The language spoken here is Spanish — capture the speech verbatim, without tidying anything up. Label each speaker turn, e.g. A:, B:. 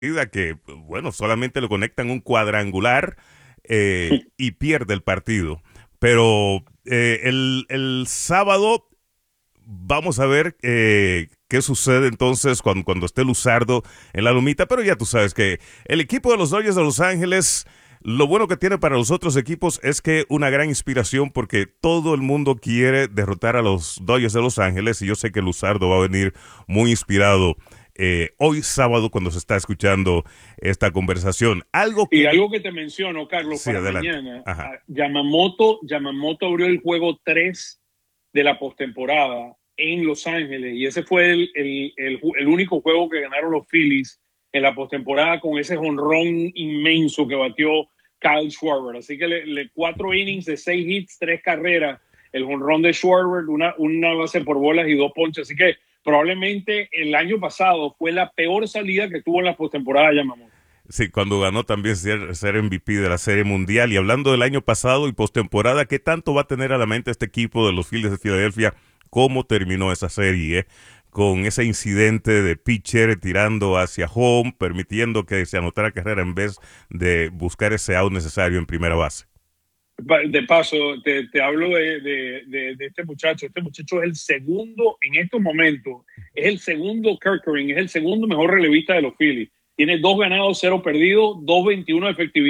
A: que, bueno, solamente lo conectan un cuadrangular eh, y pierde el partido. Pero eh, el, el sábado vamos a ver eh, qué sucede entonces cuando, cuando esté Luzardo en la lumita, pero ya tú sabes que el equipo de los Dodgers de Los Ángeles, lo bueno que tiene para los otros equipos es que una gran inspiración porque todo el mundo quiere derrotar a los Dodgers de Los Ángeles y yo sé que Luzardo va a venir muy inspirado eh, hoy sábado cuando se está escuchando esta conversación. Algo
B: Y
A: que...
B: algo que te menciono, Carlos,
A: Sí,
B: para
A: adelante.
B: mañana,
A: Ajá.
B: a- Yamamoto, Yamamoto abrió el juego tres de la postemporada en Los Ángeles y ese fue el, el, el, el único juego que ganaron los Phillies en la postemporada con ese jonrón inmenso que batió Kyle Schwarber. Así que le, le cuatro innings de seis hits, tres carreras, el jonrón de Schwarber, una, una base por bolas y dos ponches. Así que probablemente el año pasado fue la peor salida que tuvo en la postemporada Yamamoto.
A: Sí, cuando ganó también ser, ser M V P de la Serie Mundial. Y hablando del año pasado y postemporada, ¿qué tanto va a tener a la mente este equipo de los Phillies de Filadelfia? ¿Cómo terminó esa serie? eh? Con ese incidente de pitcher tirando hacia home, permitiendo que se anotara carrera en vez de buscar ese out necesario en primera base.
B: De paso, te, te hablo de, de, de, de, este muchacho. Este muchacho es el segundo, en estos momentos, es el segundo Kirkering, es el segundo mejor relevista de los Phillies. Tiene dos ganados, cero perdidos, dos veintiuno de efectividad.